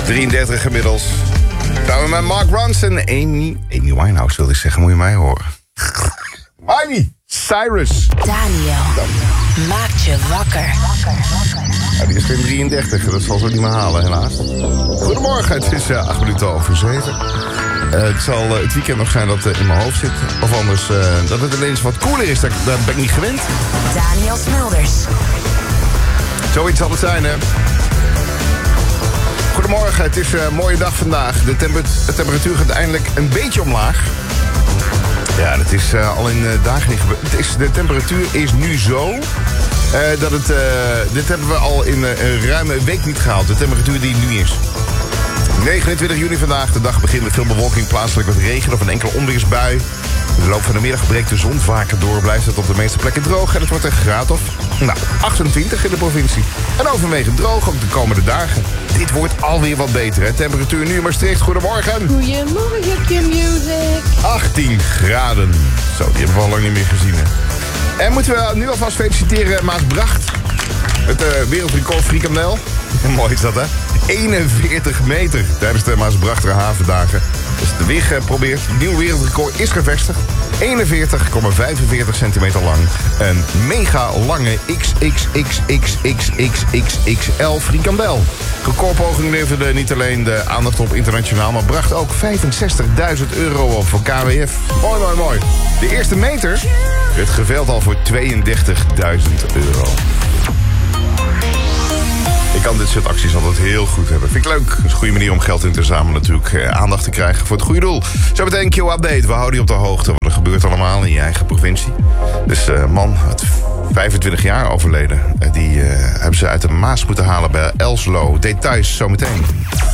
33 inmiddels. Samen met Mark Ronson en Amy Winehouse wilde ik zeggen, moet je mij horen. Miley Cyrus. Daniel maakt je wakker. Ja, die is geen 33, dat zal ze ook niet meer halen helaas. Goedemorgen, het is 8 minuten over 7. Het zal het weekend nog zijn dat het in mijn hoofd zit. Of anders dat het ineens wat cooler is, daar ben ik niet gewend. Daniel Smulders. Zoiets zal het zijn, hè. Goedemorgen, het is een mooie dag vandaag. De temperatuur gaat eindelijk een beetje omlaag. Ja, dat is al in dagen niet gebeurd. De temperatuur is nu zo dat het... dit hebben we al in een ruime week niet gehaald. De temperatuur die het nu is. 29 juni vandaag. De dag begint met veel bewolking, plaatselijk wat regen of een enkele onweersbui. In de loop van de middag breekt de zon vaker door. Blijft het op de meeste plekken droog en het wordt een graad of 28 in de provincie. En overwegend droog ook de komende dagen. Dit wordt alweer wat beter, hè. Temperatuur nu in Maastricht. Goedemorgen. Goedemorgen, Q-Music. 18 graden. Zo, die hebben we al lang niet meer gezien, hè. En moeten we nu alvast feliciteren Maasbracht. Het wereldrecord frikandel. Mooi is dat, hè? 41 meter tijdens de Maasbrachter havendagen. Dus de WIG probeert. Het nieuw wereldrecord is gevestigd. 41,45 centimeter lang. Een mega lange XXXXXXXL frikandel. Recordpoging leverde niet alleen de aandacht op internationaal, maar bracht ook €65.000 op voor KWF. Mooi, mooi, mooi. De eerste meter werd geveild al voor €32.000. Ik kan dit soort acties altijd heel goed hebben. Vind ik leuk. Dat is een goede manier om geld in te zamelen natuurlijk. Aandacht te krijgen voor het goede doel. Zo meteen Q-update. We houden je op de hoogte. Wat er gebeurt allemaal in je eigen provincie. Dus man, 25 jaar overleden. Die hebben ze uit de Maas moeten halen bij Elslo. Details zometeen.